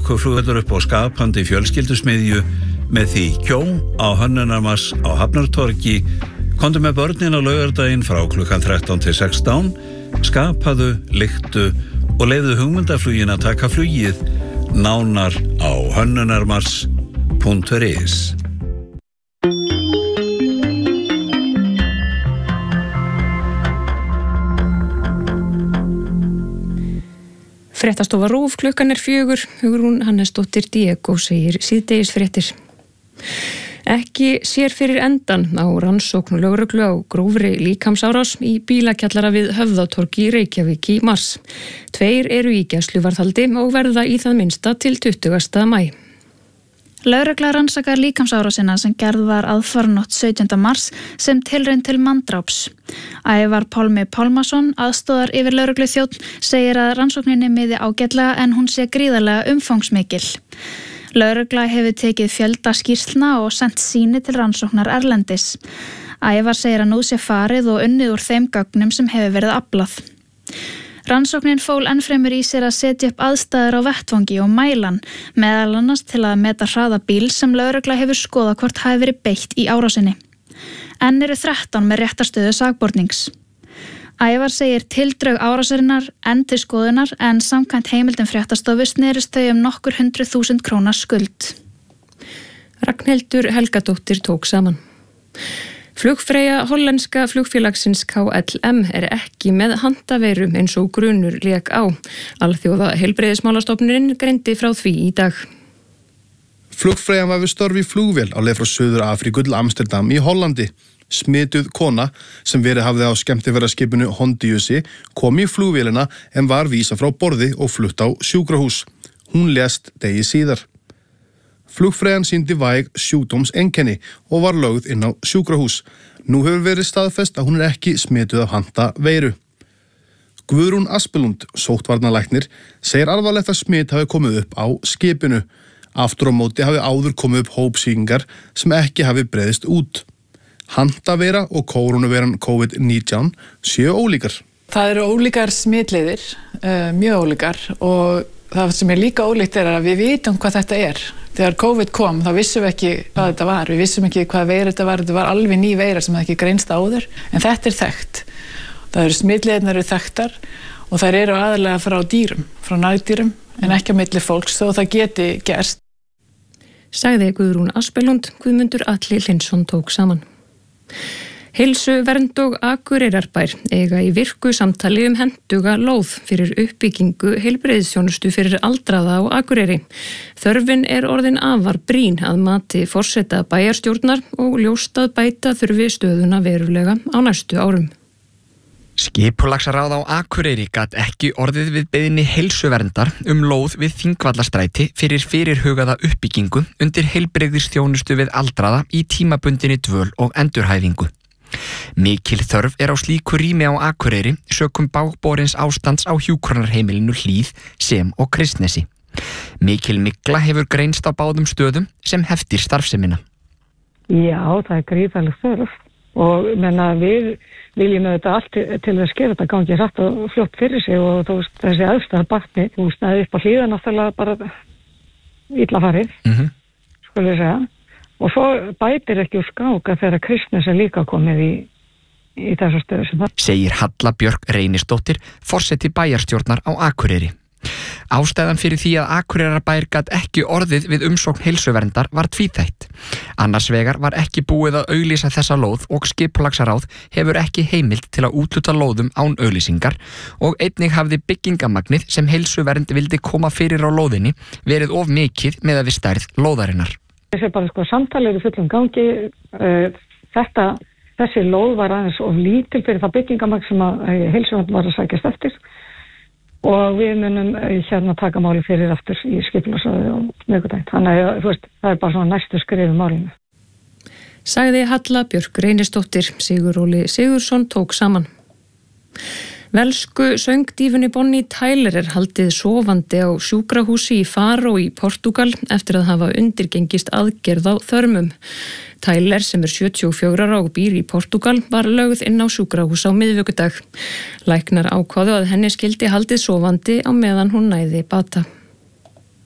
Reykjavíkurflugvöllur upp á skapandi fjölskyldusmiðju með því Kjó á Hönnunarmars á Hafnartorgi. Komdu með börnin á laugardaginn frá klukkan 13 til 16, skapaðu, lyktu og leyfðu hugmyndaflugin að taka flugið. Nánar á hönnunarmars.is. Fréttastofa RÚV, klukkan 4, Hugrún Hannesdóttir Diego segir síðdegisfréttir. Ekki sér fyrir endan á rannsókn lögreglu á grófri líkamsárás í bílakjallara við Höfðatorgi í Reykjavík í mars. 2 eru í gæsluvarðhaldi og verða í það minnsta til 20. maí. Lögregla rannsakar líkamsárásina sem gerð var aðfarnótt 17. mars sem tilraun til manndráps. Ævar Pálmi Pálmason, aðstóðar yfir lögregluþjónn, segir að rannsókninni miði ágætlega en hún sé gríðarlega umfangsmikil. Lögregla hefur tekið fjölda skýrslna og sent sýni til rannsóknar erlendis. Ævar segir að nú sé farið og unnið úr þeim gögnum sem hefur verið aflað. Rannsóknin fól ennfremur í sér að setja upp aðstæður á vettvangi og mælan, meðal annars til að meta hraða bíl sem lögregla hefur skoðað hvort hafi verið beitt í árásinni. Enn eru 13 með réttarstöðu sakbornings. Ævar segir tildrög árásarinnar enn til skoðunar en samkvæmt heimildum fréttastofu snerist þau nokkur 100.000 króna skuld. Ragnhildur Helgadóttir tók saman. Flugfreyja hollenska flugfélagsins KLM ekki með handaveiru eins og grunur lék á. Alþjóða heilbrigðismálastofnunin greindi frá því í dag. Flugfreyjan var við störf í flugvél á leið frá Suður-Afríku til Amsterdam í Hollandi. Smituð kona sem verið hafði á skemmtiferðaskipinu Hondiusi kom í flugvélina en var vísað frá borði og flutt á sjúkrahús. Hún lést degi síðar. Flugfreyjan sýndi væg sjúkdómseinkenni og var lögð inn á sjúkrahús. Nú hefur verið staðfest að hún ekki smituð af handaveiru. Guðrún Aspelund, sóttvarnalæknir, segir alvarlegt að smit hafi komið upp á skipinu. Aftur á móti hafi áður komið upp hópsýkingar sem ekki hafi breiðist út. Handaveira og kórónuveiran COVID-19 séu ólíkar. Það eru ólíkar smitleiðir, mjög ólíkar, og það sem er líka ólíkt er að við vitum hvað þetta er. Þegar COVID kom þá vissum við ekki hvað þetta var, við vissum ekki hvað veira þetta var alveg ný veira sem það ekki greinst áður, en þetta er þekkt. Það eru smitleiðirnar eru þekktar og þær eru aðalega frá dýrum, frá nagdýrum, en ekki á milli fólks, þó það geti gerst. Sagði Guðrún Aspelund, Guðmundur Atli Hlynsson tók saman. Heilsuvernd og Akureyrarbær eiga í virku samtali hentuga lóð fyrir uppbyggingu heilbrigðisþjónustu fyrir aldraða á Akureyri. Þörfin er orðin afar brýn að mati forseta bæjarstjórnar og ljóst að bæta þurfi stöðuna verulega á næstu árum. Skipulagsráð á Akureyri gat ekki orðið við beiðni heilsuverndar lóð við Þingvallastræti fyrir fyrirhugaða uppbyggingu undir heilbrigðisþjónustu við aldraða í tímabundinni dvöl og endurhæfingu. Mikil þörf er á slíku rými á Akureyri sökum bágborins ástands á hjúkrunarheimilinu Hlíð sem og Kristnesi. Mikil mygla hefur greinst á báðum stöðum sem heftir starfsemina. Já, það er gríðarleg þörf og við viljum auðvitað allt til að skera þetta gangi hratt og fljótt fyrir sig og þú veist þessi aðstæða batni, þú veist það upp á Hlíða náttúrulega bara illa farið, skulle ég segja. Og svo bætir ekki úr skák að þeirra Kristnes er líka komið í þessu stöðu sem það. Segir Halla Björk Reynisdóttir, forseti bæjarstjórnar á Akureyri. Ástæðan fyrir því að Akureyrarbær gat ekki orðið við umsókn heilsuverndar var tvíþætt. Annars vegar var ekki búið að auglýsa þessa lóð og skipulagsráð hefur ekki heimild til að úthluta lóðum án auglýsingar og einnig hafði byggingamagnið sem heilsuvernd vildi koma fyrir á lóðinni verið of mikið með að við stærð lóðarinnar. Þessi bara samtalið í fullum gangi, þessi lóð var aðeins of lítil fyrir það byggingamagn sem að heilsuvernd var að sækjast eftir og við munum taka máli fyrir aftur í skipulagsráði og miðvikudaginn. Þannig að það er bara svona næstu skrif málinu. Sagði Halla Björk Reynisdóttir, Sigur Óli Sigurðsson tók saman. Velsku söngdífunni Bonnie Tyler haldið sofandi á sjúkrahúsi í Faro í Portúgal eftir að hafa undirgengist aðgerð á þörmum. Tyler sem 74 ára og býr í Portúgal var lögð inn á sjúkrahús á miðvikudag. Læknar ákváðu að henni skyldi haldið sofandi á meðan hún næði bata.